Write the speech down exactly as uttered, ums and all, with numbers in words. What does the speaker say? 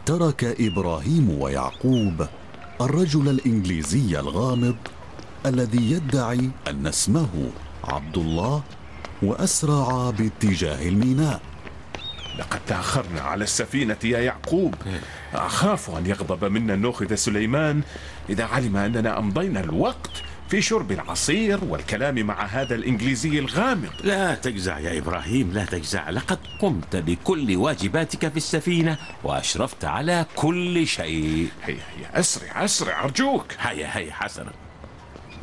ترك إبراهيم ويعقوب الرجل الإنجليزي الغامض الذي يدعي أن اسمه عبد الله، وأسرع باتجاه الميناء. لقد تأخرنا على السفينة يا يعقوب. أخاف أن يغضب منا النوخذ سليمان إذا علم أننا أمضينا الوقت في شرب العصير والكلام مع هذا الإنجليزي الغامض. لا تجزع يا إبراهيم، لا تجزع. لقد قمت بكل واجباتك في السفينة وأشرفت على كل شيء. هيا هيا أسرع أسرع أرجوك. هيا هيا حسنا.